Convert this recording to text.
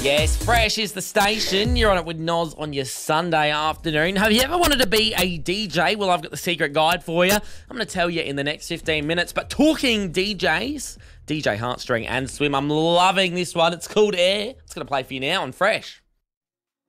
Yes, Fresh is the station. You're on it with Noz on your Sunday afternoon. Have you ever wanted to be a DJ? Well, I've got the secret guide for you. I'm going to tell you in the next 15 minutes. But talking DJs, DJ Heartstring and Swim, I'm loving this one. It's called Air. It's going to play for you now on Fresh.